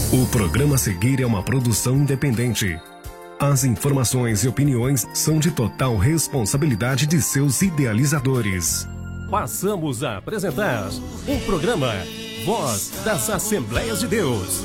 O programa a seguir é uma produção independente. As informações e opiniões são de total responsabilidade de seus idealizadores. Passamos a apresentar o programa Voz das Assembleias de Deus.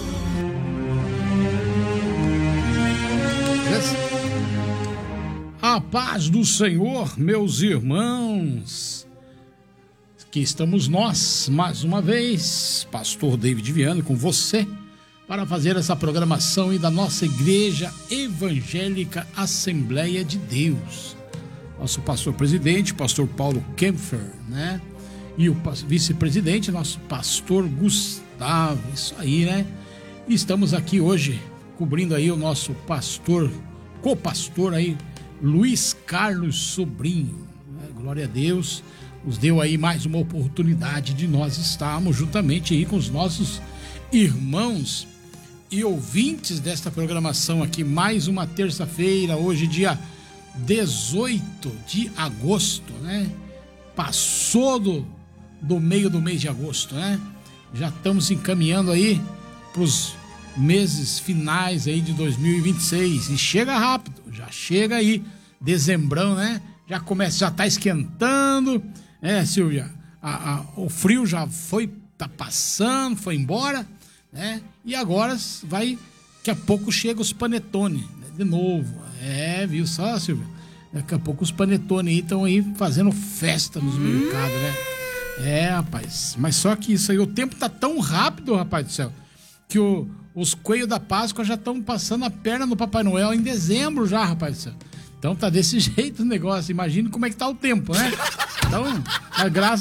A paz do Senhor, meus irmãos. Aqui estamos nós, mais uma vez, Pastor David Viana, com você, para fazer essa programação aí da nossa Igreja Evangélica Assembleia de Deus. Nosso pastor-presidente, pastor Paulo Kempfer, né? E o vice-presidente, nosso pastor Gustavo, isso aí, né? E estamos aqui hoje, cobrindo aí o nosso pastor, co-pastor aí, Luiz Carlos Sobrinho, né? Glória a Deus, nos deu aí mais uma oportunidade de nós estarmos juntamente aí com os nossos irmãos e ouvintes desta programação aqui, mais uma terça-feira, hoje dia 18 de agosto, né? Passou do meio do mês de agosto, né? Já estamos encaminhando aí para os meses finais aí de 2026 e chega rápido, já chega aí, dezembrão, né? Já começa, já tá esquentando, Silvia? O frio já tá passando, foi embora, né? E agora vai, daqui a pouco chega os panetone, né? De novo, viu só, Silvia? Daqui a pouco os panetone aí estão aí fazendo festa nos mercados, né? Rapaz, mas só que isso aí, o tempo tá tão rápido, rapaz do céu, que os coelhos da Páscoa já estão passando a perna no Papai Noel em dezembro já, rapaz do céu. Então tá desse jeito o negócio, imagina como é que tá o tempo, né? Então, graças